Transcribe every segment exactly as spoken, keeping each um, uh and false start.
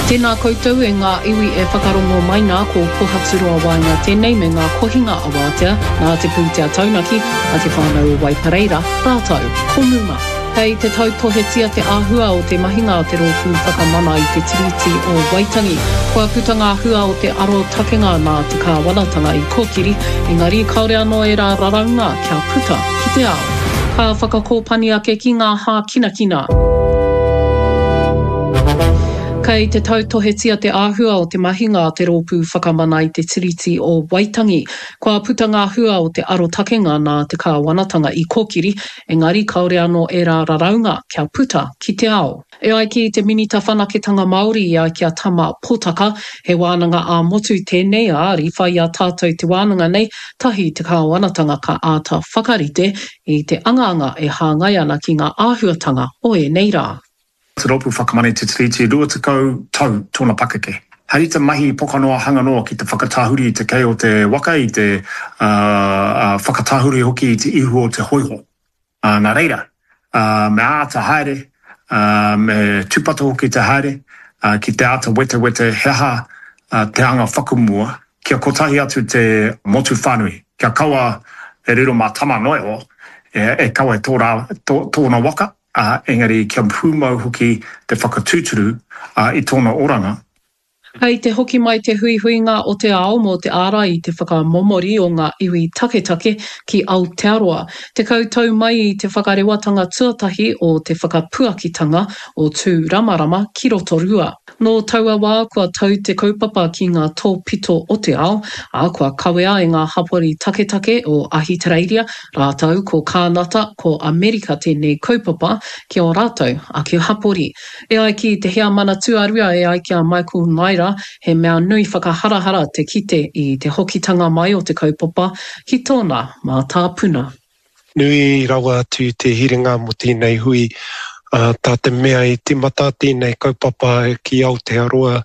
Tēnā koutou e ngā iwi e whakarongo mai nā ko pohatsurua wāinga tēnei me ngā kohinga a wātea nā te pūtea taunaki a te whānau Waipareira, rātau, ko Muma. Hei te tautohetia te āhua o te mahinga o te rōpū whakamana i te tiriti o Waitangi. Kua puta ngā hua o te aro takenga nā te kāwanatanga i kōkiri, engari kaore anō e rā raraunga kia puta ki te ao. Ka whakakōpani ake ki ngā hā kina kina. Kei te tautohetia te āhua o te mahinga a te rōpū whakamana i te tiriti o Waitangi. Kua puta ngā hua o te aro takenga nā te kāwanatanga i kōkiri, engari kaore anō e rā raraunga kia puta ki te ao. E ai ki te minita whanaketanga Māori i ai kia tama pōtaka, he wānanga a motu tēnei āri whai a tātou te wānanga nei, tahi te kāwanatanga ka āta whakarite i te angaanga e hāngai ana ki ngā āhuatanga o e nei rā. Te rōpū whakamane te tiriti rua te kau tau tōna pakeke. Hari te mahi pokanoa hanganoa ki te whakatahuri te kei o te waka i te uh, uh, whakatahuri hoki i te ihu o te hoiho. Uh, nā reira, uh, me āta haere, uh, me tupata hoki te haere, uh, ki te āta wete wete heha uh, te anga whakumua, kia kotahi atu te motu whanui. Kia kaua e riro mā tama noe o, e, e kaua e tōra, tō, tōna waka. Uh, engari kia pūmau hoki te whakatūturu uh, i tōna oranga. Hei te hoki mai te hui huinga o te ao mō te ara i te whakamomori o ngā iwi take take ki Aotearoa. Te koutou mai i te whakarewatanga tuatahi o te whakapuakitanga o tū ramarama ki Rotorua. Nō taua wā kua tau te kaupapa ki ngā tōpito o te ao, a kua kawea e ngā hapori take take o Ahitereiria, rātau ko Kānata, ko Amerika tēnei kaupapa ki o rātau a ki hapori. E ai ki te hea mana tuarua e ai kia Michael Naira, he mea nui whakaharahara te kite i te hokitanga mai o te kaupapa ki tōna mā tāpuna. Nui rawa atu te hiringa mo tēnei hui, uh, tā te mea i timata tēnei kaupapa ki Aotearoa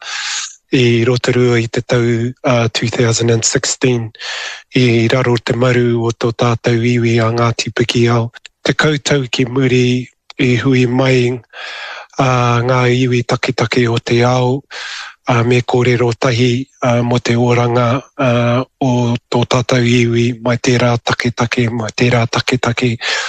i Rotorua i te tau uh, two thousand sixteen i raro te maru o tō tātou iwi a Ngāti Piki ao. Te koutou ki muri i hui mai uh, ngā iwi takitaki o te ao, Uh, me kōrero tahi uh, mo te oranga uh, o tō tātou iwi mai tērā taketake, mai tērā taketake.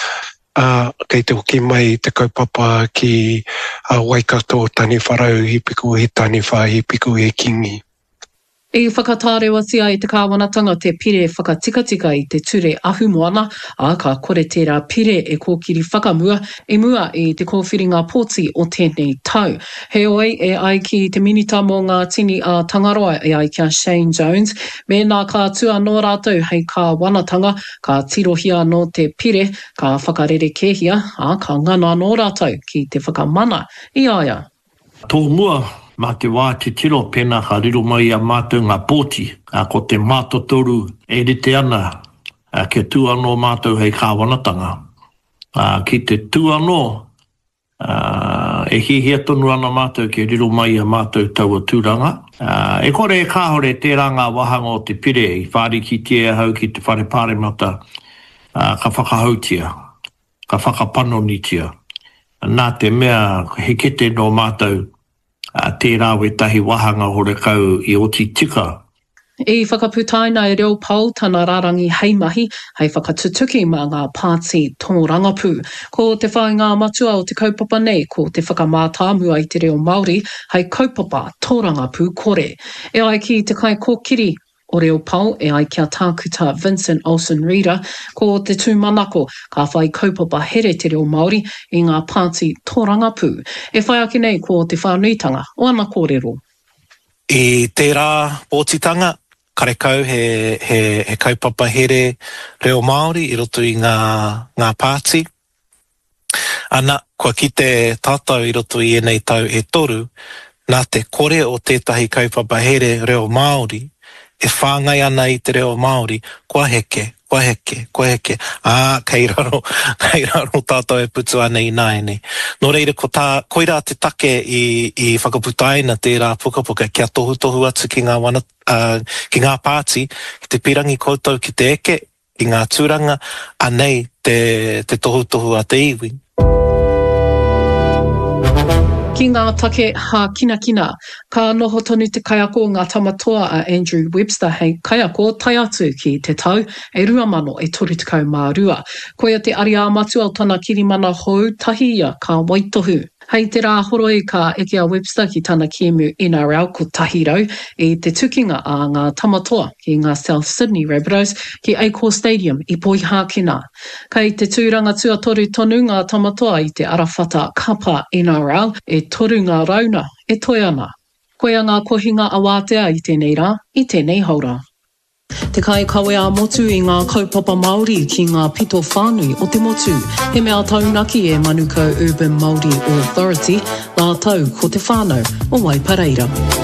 Uh, kei te hoki mai te kaupapa ki uh, Waikato tani wharau hipiku he tani wha hipiku he kingi. I whakatārewatia i te kāwanatanga te pire whakatikatika i te ture ahu moana, a ka kore tērā pire e kōkiri whakamua, e mua i te kōwhiringa pōti o tēnei tau. He oi e ai ki te minita mō ngā tini a Tangaroa e ai kia Shane Jones, me nā ka tua nō rātou hei kāwanatanga, ka tirohia no te pire, ka whakarere kehia, a ka ngana nō rātou ki te whakamana i aia. Tō mua, mā te wā te tiro pēnā ka riro mai a mātou ngā pōti, a ko te mātotoru e rite ana, a kia tū anō mātou hei kāwanatanga. A ki te tū anō, e hihia tonu ana mātou ki riro mai a mātou taua tūranga. A, e kore e kāhore te ranga wahanga o te pire, i whāri ki te hau ki te whare pāremata, a, ka whakahautia, ka whakapanonitia. Nā te mea he kete no mātou, Uh, tērā we tahi wahanga hore kau i oti tika. I whakaputaina e reo pau tana rarangi heimahi, hei whakatutuki mā ngā pāti tō rangapū. Ko te whai ngā matua o te kaupapa nei, ko te whakamātāmua i te reo Māori, hei kaupapa tō rangapū kore. E ai ki te kai kōkiri o reo pau e ai kia tākuta Vincent Olsen Reader, ko te tūmanako ka whai kaupapa here te reo Māori i ngā pāti tō rangapū. E whai ake nei ko te whānuitanga o ana kōrero. I tērā pōtitanga, karekau he, he, he kaupapa here reo Māori i roto i ngā, ngā pāti. Ana, kua ki te tātou i roto i enei tau e toru, nā te kore o tētahi kaupapa here reo Māori, e whāngai ana i te reo Māori, kua heke, kua heke, kua heke. Ā, kei raro, kei raro tātou e putu ana i nāene. Nō reira, ko tā, koira te take i, i whakaputaina tērā pukapuka kia tohu tohu atu ki ngā, wana, uh, ki ngā pāti, ki te pirangi koutou ki te eke, ki ngā tūranga, anei te, te tohu tohu a te iwi. Ki ngā take ha kina kina, ka noho tonu te kaiako ngā tamatoa a Andrew Webster hei kaiako tai atu ki te tau e rua mano e toru tekau mā rua. Koia te ari āmatu au tana kirimana hou tahi ia ka waitohu. Hei te rā horoi ka eke a Webster ki tana kiemu N R L ko Tahirau i te tukinga a ngā tamatoa ki ngā South Sydney Rabbitohs ki Accor Stadium i Poihākina. Kei te tūranga tuatoru tonu ngā tamatoa i te arawhata kapa N R L e toru ngā rauna e toi ana. Koia ngā kohinga a wātea i tēnei rā, i tēnei haura. Te kai kawe a motu i ngā kaupapa Māori ki ngā pito whānui o te motu. He mea taunaki e Manukau Urban Māori Authority, la tau ko te whānau o Waipareira.